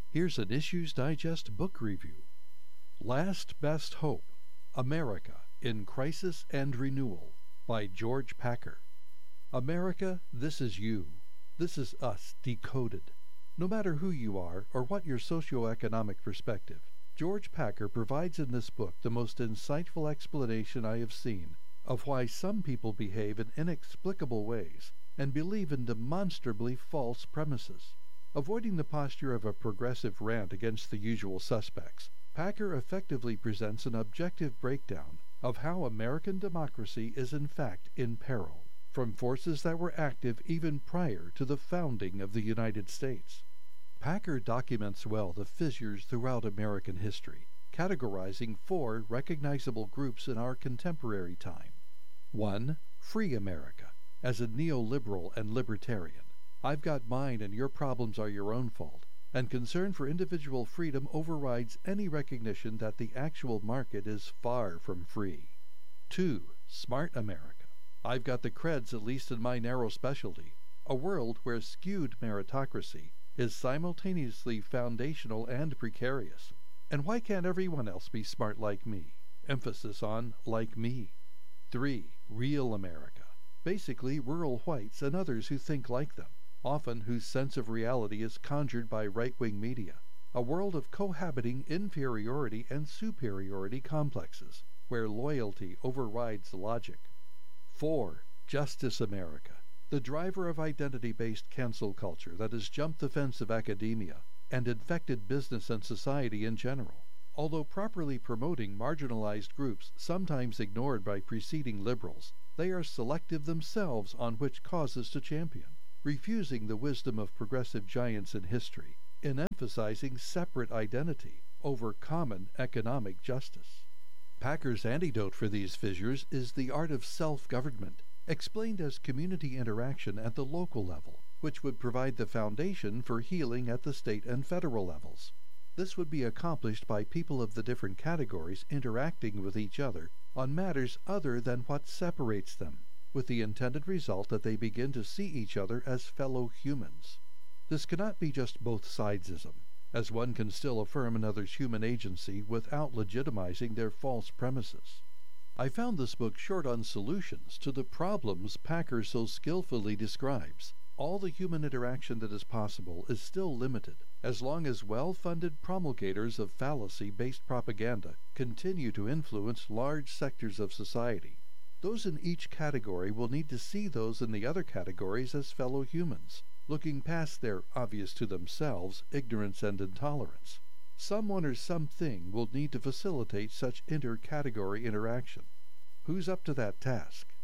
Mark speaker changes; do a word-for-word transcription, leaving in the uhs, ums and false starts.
Speaker 1: Here's an Issues Digest book review. Last Best Hope: America in Crisis and Renewal by George Packer. America, this is you. This is us decoded. No matter who you are or what your socioeconomic perspective, George Packer provides in this book the most insightful explanation I have seen of why some people behave in inexplicable ways and believe in demonstrably false premises. Avoiding the posture of a progressive rant against the usual suspects, Packer effectively presents an objective breakdown of how American democracy is in fact in peril, from forces that were active even prior to the founding of the United States. Packer documents well the fissures throughout American history, categorizing four recognizable groups in our contemporary time. one. Free America, as a neoliberal and libertarian. I've got mine and your problems are your own fault, and concern for individual freedom overrides any recognition that the actual market is far from free. two. Smart America. I've got the creds, at least in my narrow specialty, a world where skewed meritocracy is simultaneously foundational and precarious. And why can't everyone else be smart like me? Emphasis on like me. three. Real America. Basically rural whites and others who think like them, often whose sense of reality is conjured by right-wing media. A world of cohabiting inferiority and superiority complexes, where loyalty overrides logic. four. Justice America. The driver of identity-based cancel culture that has jumped the fence of academia and infected business and society in general. Although properly promoting marginalized groups sometimes ignored by preceding liberals, they are selective themselves on which causes to champion, refusing the wisdom of progressive giants in history in emphasizing separate identity over common economic justice. Packer's antidote for these fissures is the art of self-government, explained as community interaction at the local level, which would provide the foundation for healing at the state and federal levels. This would be accomplished by people of the different categories interacting with each other on matters other than what separates them, with the intended result that they begin to see each other as fellow humans. This cannot be just both-sidesism, as one can still affirm another's human agency without legitimizing their false premises. I found this book short on solutions to the problems Packer so skillfully describes. All the human interaction that is possible is still limited, as long as well-funded promulgators of fallacy-based propaganda continue to influence large sectors of society. Those in each category will need to see those in the other categories as fellow humans, looking past their obvious-to-themselves ignorance and intolerance. Someone or something will need to facilitate such inter-category interaction. Who's up to that task?